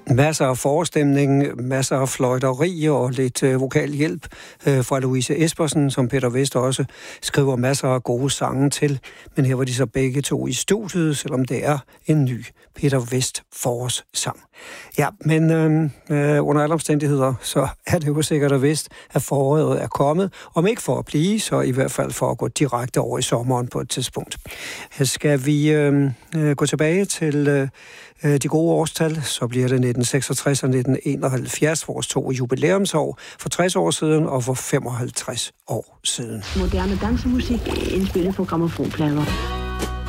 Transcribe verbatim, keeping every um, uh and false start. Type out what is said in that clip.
Masser af forestemning, masser af fløjteri og lidt øh, vokalhjælp øh, fra Louise Espersen, som Peter Vest også skriver masser af gode sange til. Men her var de så begge to i studiet, selvom det er en ny Peter Vest forårssang. Ja, men øh, øh, under alle omstændigheder, så er det jo sikkert og vist, at foråret er kommet. Om ikke for at blive, så i hvert fald for at gå direkte over i sommeren på et tidspunkt. Her skal vi øh, øh, gå tilbage til øh, de gode årstal, så bliver det nitten seksogtres og nitten enoghalvfjerds, vores to jubilæumsår, for tres år siden og for femoghalvtreds år siden. Moderne dansemusik indspillet på grammofonplader.